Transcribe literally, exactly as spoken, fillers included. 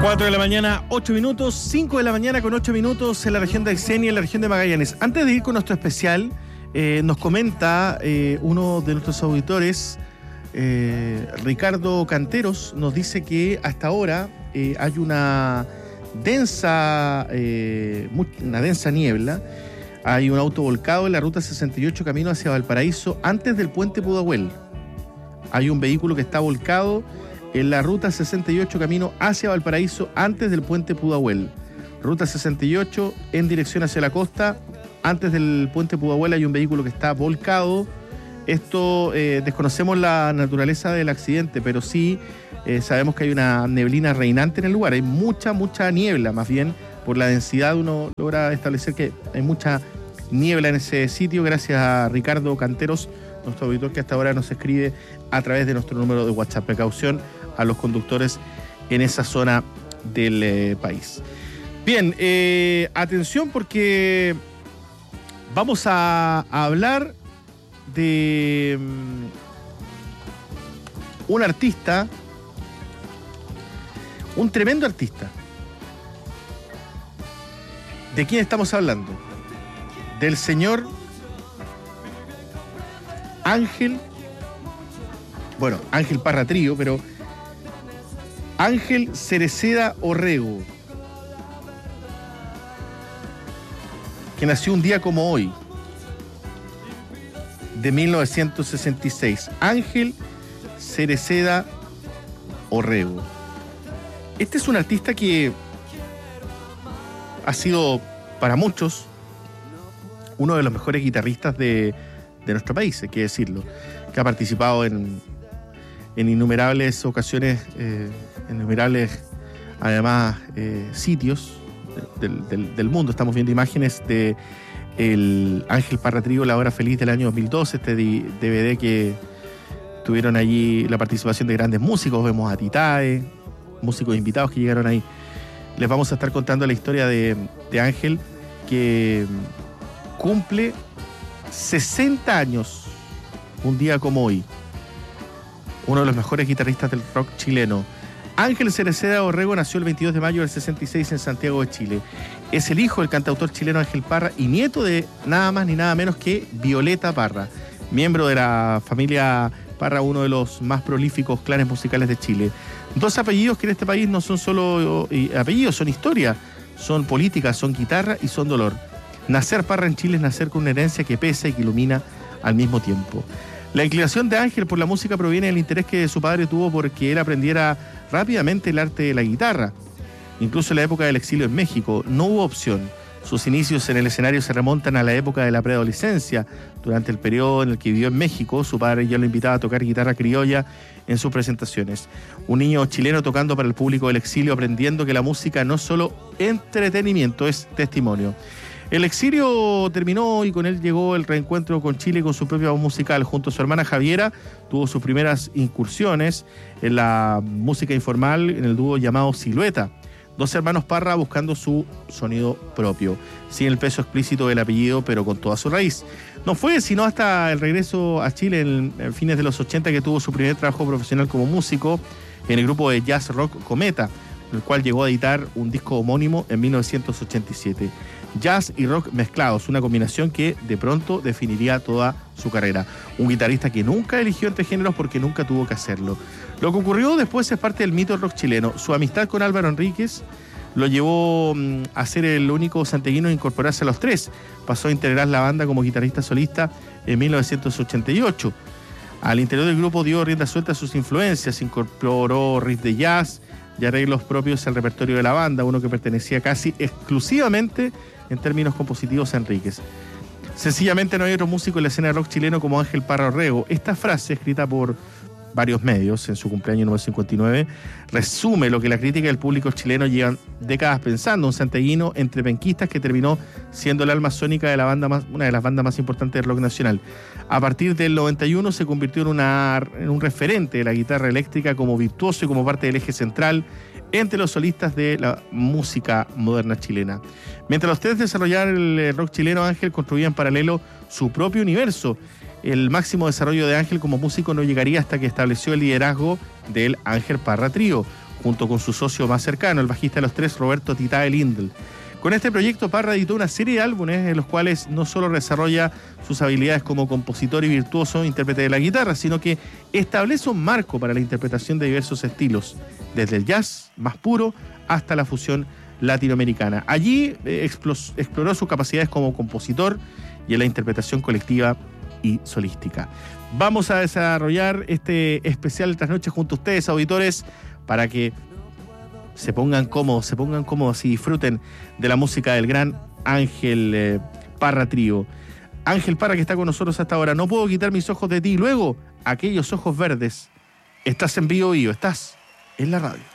cuatro de la mañana, ocho minutos, cinco de la mañana con ocho minutos en la región de Aysén y en la región de Magallanes. Antes de ir con nuestro especial, eh, nos comenta eh, uno de nuestros auditores, eh, Ricardo Canteros, nos dice que hasta ahora eh, hay una densa, eh, una densa niebla. Hay un auto volcado en la ruta sesenta y ocho camino hacia Valparaíso antes del puente Pudahuel. Hay un vehículo que está volcado en la ruta sesenta y ocho camino hacia Valparaíso antes del puente Pudahuel. Ruta sesenta y ocho en dirección hacia la costa. Antes del puente Pudahuel hay un vehículo que está volcado. Esto, eh, desconocemos la naturaleza del accidente, pero sí eh, sabemos que hay una neblina reinante en el lugar. Hay mucha, mucha niebla, más bien por la densidad uno logra establecer que hay mucha niebla en ese sitio. Gracias a Ricardo Canteros, nuestro auditor que hasta ahora nos escribe a través de nuestro número de WhatsApp. Precaución a los conductores en esa zona del eh, país. Bien, eh, atención porque vamos a, a hablar de um, un artista, un tremendo artista. ¿De quién estamos hablando? Del señor Ángel, bueno, Ángel Parra Trío, pero Ángel Cereceda Orrego, que nació un día como hoy, de mil novecientos sesenta y seis. Ángel Cereceda Orrego. Este es un artista que ha sido, para muchos, uno de los mejores guitarristas de, de nuestro país, hay que decirlo, que ha participado en, en innumerables ocasiones, eh, en innumerables, además, eh, sitios del, del, del mundo. Estamos viendo imágenes de el Ángel Parra Trío, La Hora Feliz del año dos mil doce, este D V D que tuvieron allí la participación de grandes músicos. Vemos a Titae, músicos invitados que llegaron ahí. Les vamos a estar contando la historia de, de Ángel, que cumple sesenta años, un día como hoy. Uno de los mejores guitarristas del rock chileno. Ángel Cereceda Orrego nació el veintidós de mayo del sesenta y seis en Santiago de Chile. Es el hijo del cantautor chileno Ángel Parra y nieto de nada más ni nada menos que Violeta Parra, miembro de la familia Parra, uno de los más prolíficos clanes musicales de Chile. Dos apellidos que en este país no son solo apellidos, son historia, son política, son guitarra y son dolor. Nacer Parra en Chile es nacer con una herencia que pesa y que ilumina al mismo tiempo. La inclinación de Ángel por la música proviene del interés que su padre tuvo porque él aprendiera rápidamente el arte de la guitarra. Incluso en la época del exilio en México no hubo opción. Sus inicios en el escenario se remontan a la época de la preadolescencia. Durante el periodo en el que vivió en México, su padre ya lo invitaba a tocar guitarra criolla en sus presentaciones. Un niño chileno tocando para el público del exilio, aprendiendo que la música no es solo entretenimiento, es testimonio. El exilio terminó y con él llegó el reencuentro con Chile con su propia voz musical. Junto a su hermana Javiera, tuvo sus primeras incursiones en la música informal en el dúo llamado Silueta. Dos hermanos Parra buscando su sonido propio, sin el peso explícito del apellido, pero con toda su raíz. No fue sino hasta el regreso a Chile en, en fines de los ochenta que tuvo su primer trabajo profesional como músico en el grupo de jazz rock Cometa, el cual llegó a editar un disco homónimo en mil novecientos ochenta y siete. Jazz y rock mezclados, una combinación que de pronto definiría toda su carrera. Un guitarrista que nunca eligió entre géneros porque nunca tuvo que hacerlo. Lo que ocurrió después es parte del mito del rock chileno. Su amistad con Álvaro Enríquez lo llevó a ser el único santiaguino en incorporarse a los tres. Pasó a integrar la banda como guitarrista solista en mil novecientos ochenta y ocho. Al interior del grupo dio rienda suelta a sus influencias, incorporó riff de jazz y arreglos propios al repertorio de la banda, uno que pertenecía casi exclusivamente en términos compositivos a Enríquez. Sencillamente no hay otro músico en la escena de rock chileno como Ángel Parra Orrego. Esta frase, escrita por varios medios en su cumpleaños número cincuenta y nueve, resume lo que la crítica del público chileno llevan décadas pensando. Un santiaguino entre penquistas que terminó siendo el alma sónica de la banda más, una de las bandas más importantes del rock nacional. A partir del noventa y uno se convirtió en, una, en un referente de la guitarra eléctrica como virtuoso y como parte del eje central entre los solistas de la música moderna chilena. Mientras los tres desarrollaban el rock chileno, Ángel construía en paralelo su propio universo. El máximo desarrollo de Ángel como músico no llegaría hasta que estableció el liderazgo del Ángel Parra Trío. junto con su socio más cercano, el bajista de Los Tres, Roberto Titae Lindl. Con este proyecto, Parra editó una serie de álbumes en los cuales no solo desarrolla sus habilidades como compositor y virtuoso intérprete de la guitarra, sino que establece un marco para la interpretación de diversos estilos, desde el jazz más puro hasta la fusión latinoamericana. Allí eh, exploró sus capacidades como compositor y en la interpretación colectiva y solística. Vamos a desarrollar este especial Trasnoche junto a ustedes, auditores, para que se pongan cómodos, se pongan cómodos y disfruten de la música del gran Ángel eh, Parra Trío. Ángel Parra, que está con nosotros hasta ahora. No puedo quitar mis ojos de ti. Luego, aquellos ojos verdes. Estás en Bio Bio, estás en la radio.